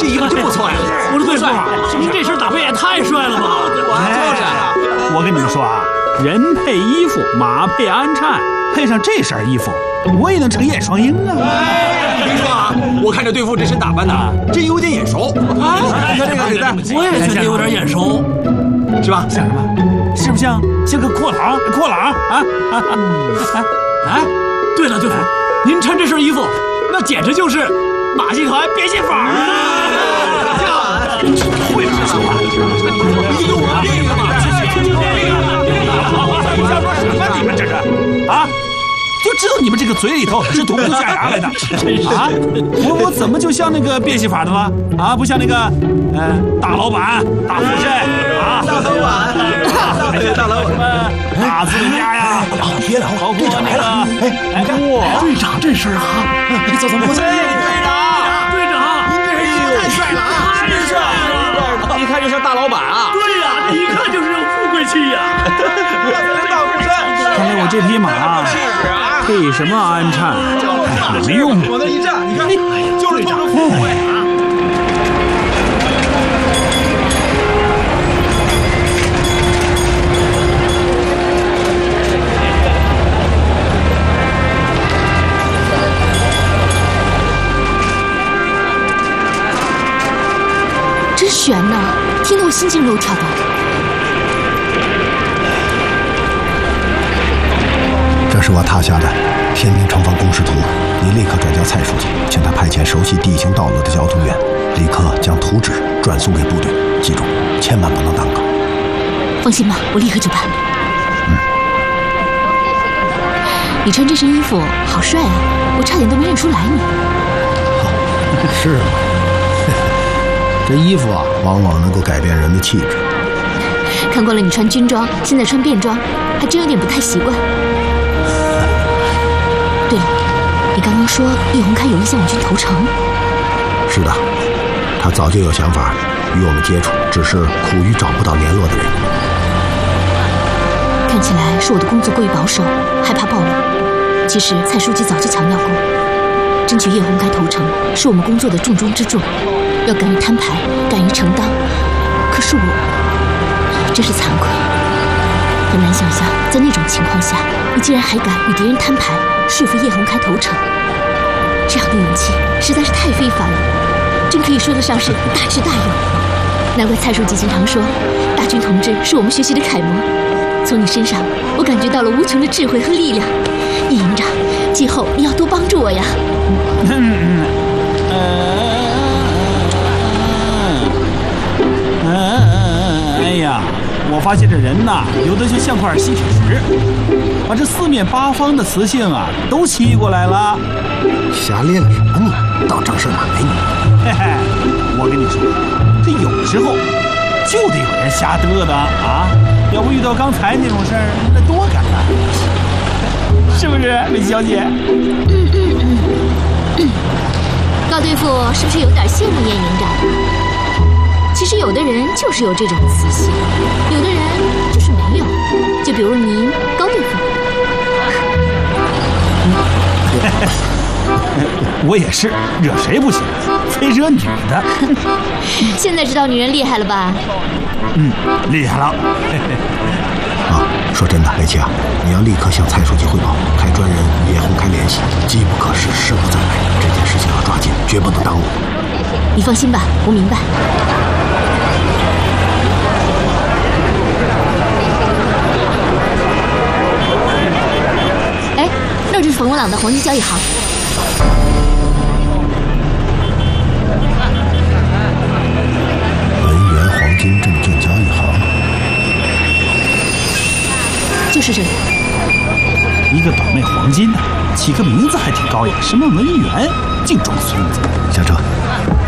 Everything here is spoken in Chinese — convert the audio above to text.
这衣服真不错呀！ 我说对帅，您这身打扮也太帅了吧！ 我跟你们说啊，人配衣服，马配鞍鞯，配上这身衣服，我也能成燕双鹰啊！ 别说啊，我看这队副这身打扮呢，真有点眼熟啊！你看这个脸蛋， 我也觉得有点眼熟， 是吧？ 像什么？是不是像个阔佬？阔佬啊！ 对了，队副，您穿这身衣服，那简直就是马戏团变戏法啊！ 会不会说话？ 一个我另一个嘛， 你想说什么？你们这是啊？就知道你们这个嘴里头是吐不下牙来的啊！我怎么就像那个变戏法的了啊？不像那个大老板、大富绅啊？ 大老板，大老板， 大资本家呀！ 别聊了， 包括那个哇， 队长这身啊，走， 队长， 您这身衣服太帅了啊！ 太帅了！ 一看就像大老板啊！ 对呀，一看就是有富贵气呀！ 大富绅， 看来我这匹马配什么鞍鞯也没用。 往那一站，你看，就是装着富贵啊！ 真悬呐，听得我心惊肉跳的。 这是我塔下的天明城防工事图，你立刻转交蔡书记，请他派遣熟悉地形道路的交通员，立刻将图纸转送给部队。记住，千万不能耽搁。 放心吧，我立刻就办。你穿这身衣服好帅啊，我差点都没认出来你。 是吗？这衣服啊，往往能够改变人的气质。 看惯了你穿军装，现在穿便装，还真有点不太习惯。对了，你刚刚说叶洪开有意向我军投诚。 是的，他早就有想法与我们接触，只是苦于找不到联络的人。 看起来是我的工作过于保守，害怕暴露。其实蔡书记早就强调过，争取叶洪开投诚是我们工作的重中之重，要敢于摊牌，敢于承担。可是我真是惭愧，很难想象在那种情况下，你竟然还敢与敌人摊牌，说服叶洪开投诚。这样的勇气实在是太非凡了，真可以说得上是大智大勇。难怪蔡书记经常说，大军同志是我们学习的楷模。从你身上，我感觉到了无穷的智慧和力量。叶营长，今后你要多帮助我呀。 哎呀，我发现这人呐，有的就像块吸铁石，把这四面八方的磁性啊都吸过来了。 瞎练什么你？到正事儿来你。 嘿嘿，我跟你说，这有时候就得有人瞎嘚嘚啊，要不遇到刚才那种事儿，那多尴尬，是不是，梅小姐？ 高队副是不是有点羡慕叶营长？其实有的人就是有这种磁性，有的人就是没有。就比如您，高队副。 我也是，惹谁不行，非惹女的。 现在知道女人厉害了吧？ 厉害了。 啊，说真的，雷奇啊，你要立刻向蔡书记汇报，派专人与叶洪开联系，机不可失，时不再来。这件事情要抓紧，绝不能耽误。 你放心吧，我明白。哎，那就是冯文朗的黄金交易行。 文源黄金证券交易行， 就是这里。 一个倒卖黄金的，起个名字还挺高雅，什么文源，净装孙子。 下车。